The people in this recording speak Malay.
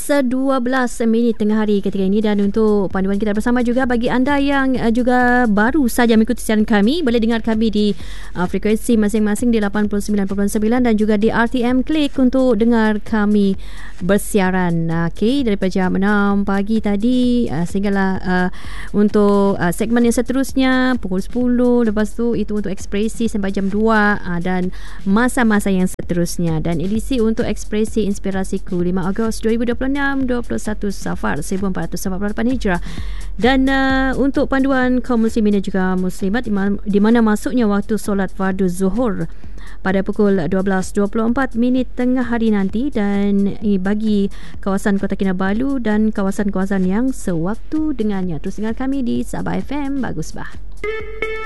11.12 tengah hari ketika ini, dan untuk panduan kita bersama juga bagi anda yang juga baru saja mengikuti siaran kami, boleh dengar kami di frekuensi masing-masing di 89.9 dan juga di RTM Klik untuk dengar kami bersiaran. Okey, daripada jam 6 pagi tadi sehinggalah untuk segmen yang seterusnya pukul 10, lepas tu itu untuk ekspresi sampai jam 2 dan masa-masa yang seterusnya. Dan edisi untuk ekspresi inspirasiku 5 Ogos 2026, 21 Safar 1448 Hijrah. Dan untuk panduan kaum muslimin dan juga muslimat di mana masuknya waktu solat fardu zuhur pada pukul 12.24 tengah hari nanti, dan bagi kawasan Kota Kinabalu dan kawasan-kawasan yang sewaktu dengannya. Terus dengar kami di Sabah FM. Bagus bah.